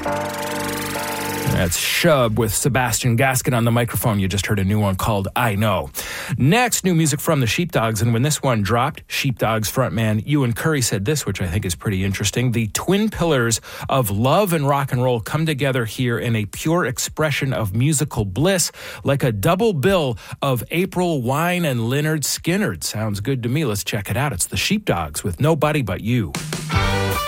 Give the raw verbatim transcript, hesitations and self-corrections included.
That's Shub with Sebastian Gaskin on the microphone. You just heard a new one called I Know. Next, new music from the Sheepdogs. And when this one dropped, Sheepdogs frontman Ewan Curry said this, which I think is pretty interesting. The twin pillars of love and rock and roll come together here in a pure expression of musical bliss, like a double bill of April Wine and Lynyrd Skynyrd. Sounds good to me. Let's check it out. It's the Sheepdogs with Nobody But You.